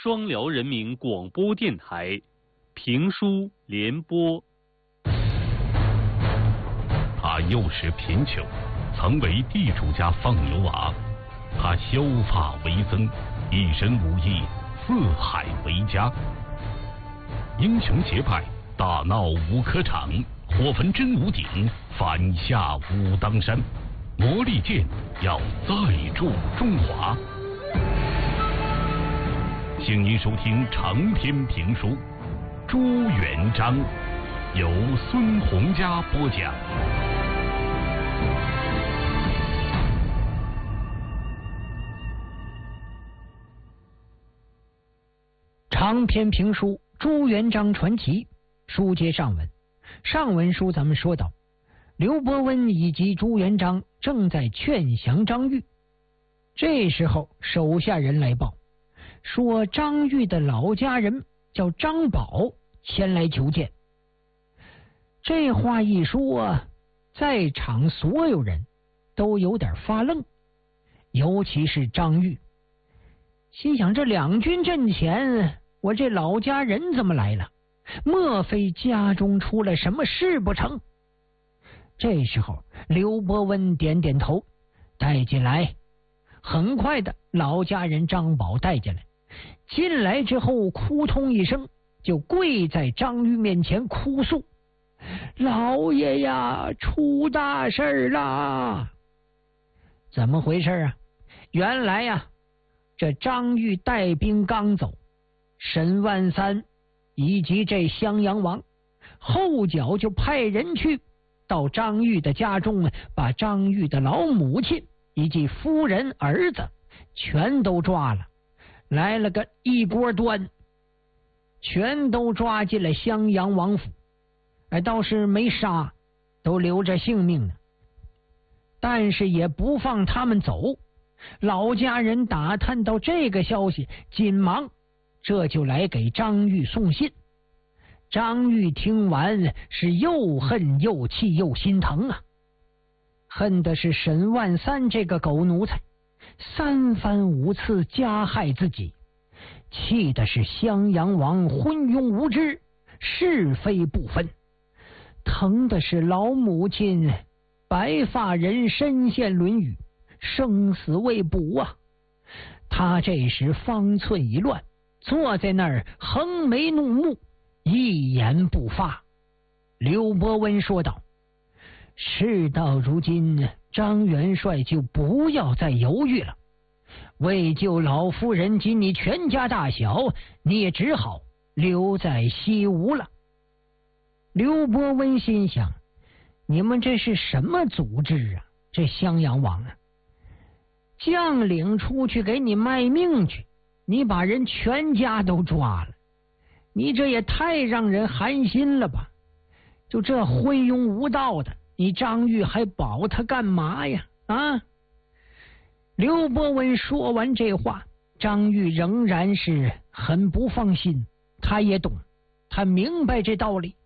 双辽人民广播电台评书联播。 他幼时贫穷，曾为地主家放牛娃。他削发为僧，一身武艺，四海为家。英雄结拜，大闹五科场，火焚真武鼎，反下武当山。魔力剑要再铸中华。请您收听长篇评书《朱元璋》，由孙洪嘉播讲。 长篇评书《朱元璋传奇》，书接上文。上文书咱们说到，刘伯温以及朱元璋正在劝降张玉。这时候手下人来报，说张玉的老家人叫张宝前来求见。这话一说，在场所有人都有点发愣，尤其是张玉，心想这两军阵前，我这老家人怎么来了？莫非家中出了什么事不成？这时候刘伯温点点头，带进来。很快的，老家人张宝带进来，进来之后哭通一声，就跪在张玉面前哭诉：老爷呀，出大事啦！怎么回事啊？原来呀，这张玉带兵刚走，沈万三以及这襄阳王后脚就派人去到张玉的家中，把张玉的老母亲以及夫人儿子全都抓了，来了个一锅端，全都抓进了襄阳王府。倒是没杀，都留着性命呢，但是也不放他们走。老家人打探到这个消息，紧忙这就来给张玉送信。张玉听完是又恨又气又心疼啊，恨的是沈万三这个狗奴才三番五次加害自己，气的是襄阳王昏庸无知，是非不分，疼的是老母亲白发人身陷沦狱，生死未卜啊！他这时方寸已乱，坐在那儿横眉怒目，一言不发。刘伯温说道：事到如今，张元帅就不要再犹豫了，为救老夫人及你全家大小，你也只好留在西吴了。刘伯温心想，你们这是什么组织啊？这襄阳王啊，将领出去给你卖命去，你把人全家都抓了，你这也太让人寒心了吧！就这昏庸无道的，你张玉还保他干嘛呀？啊！刘伯温说完这话，张玉仍然是很不放心。他也懂，他明白这道理。